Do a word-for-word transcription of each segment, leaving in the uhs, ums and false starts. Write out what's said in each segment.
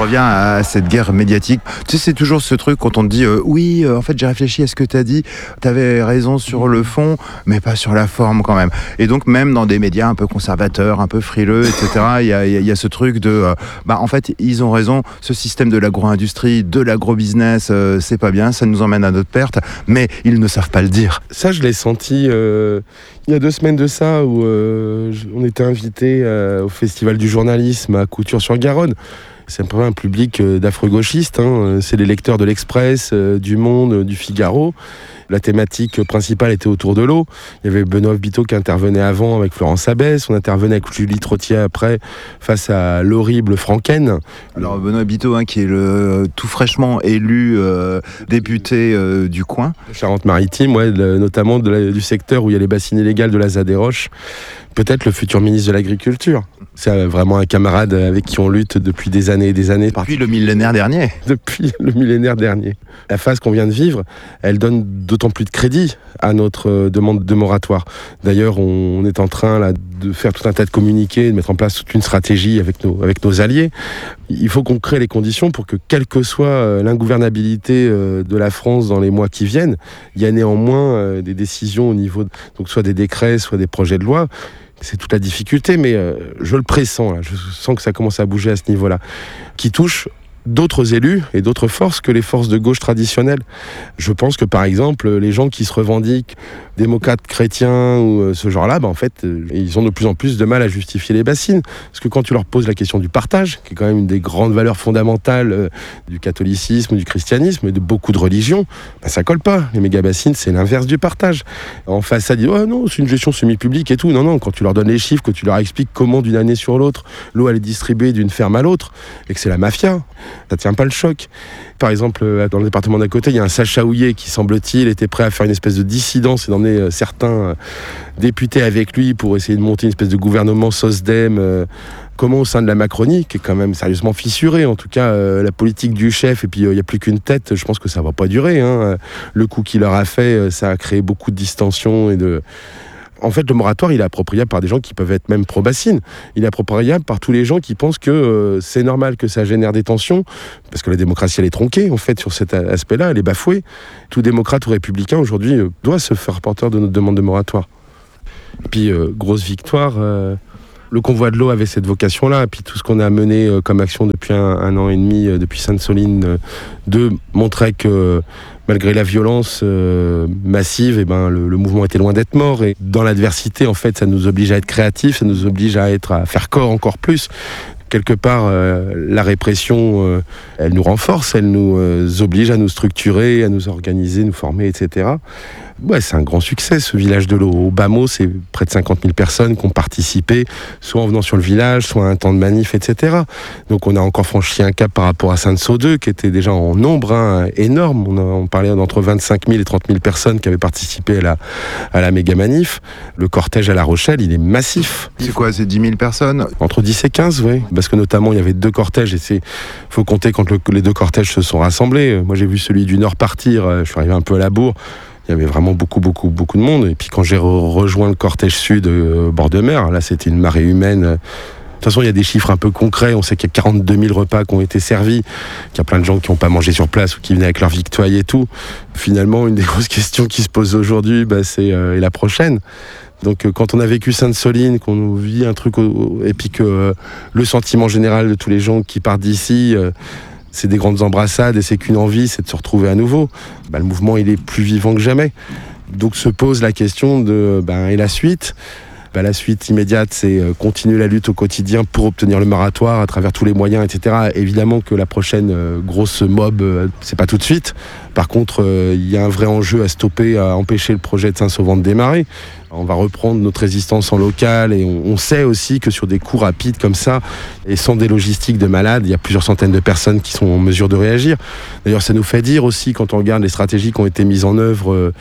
reviens à cette guerre médiatique. Tu sais, c'est toujours ce truc quand on te dit euh, oui, euh, en fait, j'ai réfléchi à ce que tu as dit, tu avais raison sur le fond, mais pas sur la forme quand même. Et donc, même dans des médias un peu conservateurs, un peu frileux, et cetera, il y a, y a ce truc de euh, bah, en fait, ils ont raison, ce système de l'agro-industrie, de l'agro-business, euh, c'est pas bien, ça nous emmène à notre perte, mais ils ne savent pas le dire. Ça, je l'ai senti euh, il y a deux semaines de ça, où euh, on était invité euh, au Festival du journalisme à Couture-sur-Garonne. C'est un peu un public euh, d'afro-gauchistes, hein. C'est les lecteurs de l'Express, euh, du Monde, euh, du Figaro. La thématique principale était autour de l'eau. Il y avait Benoît Biteau qui intervenait avant avec Florence Abès. On intervenait avec Julie Trottier après face à l'horrible Franken. Alors Benoît Biteau, hein, qui est le tout fraîchement élu euh, député euh, du coin. Charente-Maritime, ouais, le, notamment de la, du secteur où il y a les bassines illégales de la Z A des Roches. Peut-être le futur ministre de l'Agriculture. C'est vraiment un camarade avec qui on lutte depuis des années et des années. Depuis le millénaire dernier. Depuis le millénaire dernier. La phase qu'on vient de vivre, elle donne d'autant plus de crédit à notre demande de moratoire. D'ailleurs, on est en train là, de faire tout un tas de communiqués, de mettre en place toute une stratégie avec nos, avec nos alliés. Il faut qu'on crée les conditions pour que, quelle que soit l'ingouvernabilité de la France dans les mois qui viennent, il y a néanmoins des décisions au niveau, de, donc soit des décrets, soit des projets de loi. C'est toute la difficulté, mais euh, je le pressens, là, je sens que ça commence à bouger à ce niveau-là, qui touche d'autres élus et d'autres forces que les forces de gauche traditionnelles. Je pense que, par exemple, les gens qui se revendiquent démocrates chrétiens ou euh, ce genre-là, bah, en fait, euh, ils ont de plus en plus de mal à justifier les bassines. Parce que quand tu leur poses la question du partage, qui est quand même une des grandes valeurs fondamentales euh, du catholicisme, du christianisme et de beaucoup de religions, bah, ça colle pas. Les méga-bassines, c'est l'inverse du partage. En face, ça dit « Oh non, c'est une gestion semi-publique et tout ». Non, non, quand tu leur donnes les chiffres, que tu leur expliques comment d'une année sur l'autre, l'eau elle est distribuée d'une ferme à l'autre, et que c'est la mafia, ça tient pas le choc. Par exemple, dans le département d'à côté, il y a un Sacha Houillet qui, semble-t-il, était prêt à faire une espèce de dissidence et d'emmener certains députés avec lui pour essayer de monter une espèce de gouvernement SOSDEM, euh, comment au sein de la Macronie, qui est quand même sérieusement fissurée. En tout cas, euh, la politique du chef, et puis il euh, n'y a plus qu'une tête, je pense que ça va pas durer. Hein. Le coup qu'il leur a fait, ça a créé beaucoup de distension et de... En fait, le moratoire, il est appropriable par des gens qui peuvent être même pro-bassine. Il est appropriable par tous les gens qui pensent que euh, c'est normal que ça génère des tensions, parce que la démocratie, elle est tronquée, en fait, sur cet aspect-là, elle est bafouée. Tout démocrate ou républicain, aujourd'hui, euh, doit se faire porteur de notre demande de moratoire. Puis, euh, grosse victoire... Euh Le convoi de l'eau avait cette vocation-là, et puis tout ce qu'on a mené euh, comme action depuis un, un an et demi, euh, depuis Sainte-Soline, euh, de montrer que euh, malgré la violence euh, massive, eh ben, le, le mouvement était loin d'être mort. Et dans l'adversité, en fait, ça nous oblige à être créatifs, ça nous oblige à, être, à faire corps encore plus. Quelque part, euh, la répression, euh, elle nous renforce, elle nous euh, oblige à nous structurer, à nous organiser, nous former, et cetera. Ouais, c'est un grand succès, ce village de l'eau. Au bas mot, c'est près de cinquante mille personnes qui ont participé, soit en venant sur le village, soit à un temps de manif, et cetera. Donc on a encore franchi un cap par rapport à Sainte-Saut deux, qui était déjà en nombre hein, énorme. On, a, on parlait d'entre vingt-cinq mille et trente mille personnes qui avaient participé à la, à la méga manif. Le cortège à La Rochelle, il est massif. C'est quoi, c'est dix mille personnes? Entre dix et quinze, oui. Parce que notamment, il y avait deux cortèges, et c'est faut compter quand le, les deux cortèges se sont rassemblés. Moi, j'ai vu celui du Nord partir, je suis arrivé un peu à la bourre. Il y avait vraiment beaucoup, beaucoup, beaucoup de monde. Et puis quand j'ai re- rejoint le cortège sud euh, bord de mer, là c'était une marée humaine. De toute façon, il y a des chiffres un peu concrets. On sait qu'il y a quarante-deux mille repas qui ont été servis, qu'il y a plein de gens qui n'ont pas mangé sur place ou qui venaient avec leur victoailles et tout. Finalement, une des grosses questions qui se pose aujourd'hui, bah, c'est euh, et la prochaine. Donc euh, quand on a vécu Sainte-Soline, qu'on vit un truc, au, et puis que euh, le sentiment général de tous les gens qui partent d'ici... Euh, c'est des grandes embrassades et c'est qu'une envie, c'est de se retrouver à nouveau. Bah, le mouvement, il est plus vivant que jamais. Donc se pose la question de, bah, et la suite bah, La suite immédiate, c'est continuer la lutte au quotidien pour obtenir le moratoire à travers tous les moyens, et cetera. Évidemment que la prochaine euh, grosse mob, euh, c'est pas tout de suite. Par contre, il euh, y a un vrai enjeu à stopper, à empêcher le projet de Saint-Sauvant de démarrer. On va reprendre notre résistance en local et on, on sait aussi que sur des coups rapides comme ça et sans des logistiques de malades, il y a plusieurs centaines de personnes qui sont en mesure de réagir. D'ailleurs, ça nous fait dire aussi, quand on regarde les stratégies qui ont été mises en œuvre euh,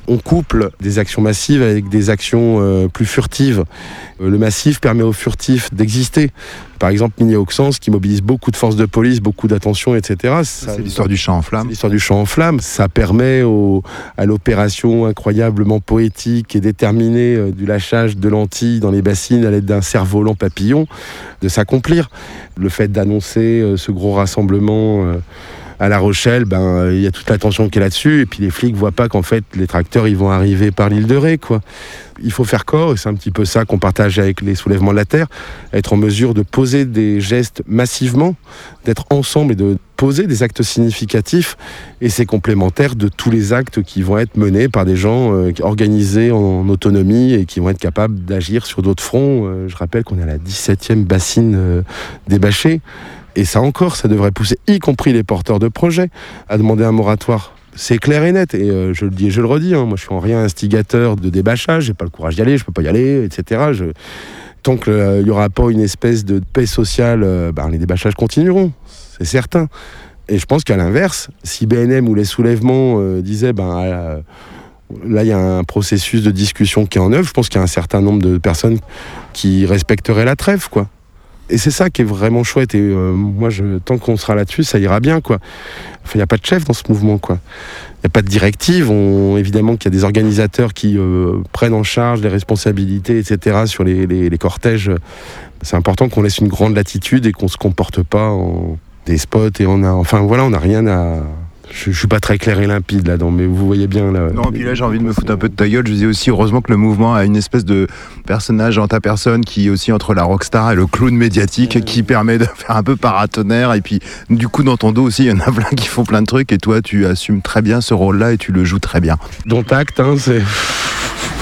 on couple des actions massives avec des actions euh, plus furtives. Euh, le massif permet aux furtifs d'exister. Par exemple, Mini-Auxances, qui mobilise beaucoup de forces de police, beaucoup d'attention, et cetera. Ça, c'est l'histoire du champ en flammes. C'est l'histoire du champ en flammes. Ça permet au, à l'opération incroyablement poétique et déterminée euh, du lâchage de lentilles dans les bassines à l'aide d'un cerf-volant papillon de s'accomplir. Le fait d'annoncer euh, ce gros rassemblement euh, à La Rochelle, ben il y a toute l'attention qui est là-dessus, et puis les flics voient pas qu'en fait les tracteurs ils vont arriver par l'île de Ré, quoi. Il faut faire corps, et c'est un petit peu ça qu'on partage avec les soulèvements de la terre, être en mesure de poser des gestes massivement, d'être ensemble et de poser des actes significatifs, et c'est complémentaire de tous les actes qui vont être menés par des gens euh, organisés en autonomie et qui vont être capables d'agir sur d'autres fronts. Euh, je rappelle qu'on est à la dix-septième bassine euh, des bâchers. Et ça encore, ça devrait pousser, y compris les porteurs de projets, à demander un moratoire. C'est clair et net, et euh, je le dis et je le redis, hein, moi je suis en rien instigateur de débâchage, j'ai pas le courage d'y aller, je peux pas y aller, et cetera. Je... Tant qu'il n'y aura pas une espèce de paix sociale, euh, ben, les débâchages continueront, c'est certain. Et je pense qu'à l'inverse, si B N M ou les soulèvements euh, disaient, ben, euh, là il y a un processus de discussion qui est en œuvre, je pense qu'il y a un certain nombre de personnes qui respecteraient la trêve, quoi. Et c'est ça qui est vraiment chouette. Et euh, moi, je, tant qu'on sera là-dessus, ça ira bien, quoi. Enfin, il n'y a pas de chef dans ce mouvement, quoi. Il n'y a pas de directive. On, évidemment qu'il y a des organisateurs qui euh, prennent en charge les responsabilités, et cetera sur les, les, les cortèges. C'est important qu'on laisse une grande latitude et qu'on ne se comporte pas en despote. Et on a, enfin, voilà, on n'a rien à... Je, je suis pas très clair et limpide là-dedans, mais vous voyez bien là. Non, et puis là j'ai envie de me foutre un peu de ta gueule. Je disais aussi heureusement que le mouvement a une espèce de personnage en ta personne qui est aussi entre la rockstar et le clown médiatique, euh... qui permet de faire un peu paratonnerre. Et puis du coup dans ton dos aussi il y en a plein qui font plein de trucs et toi tu assumes très bien ce rôle-là et tu le joues très bien. Dont acte, hein, c'est.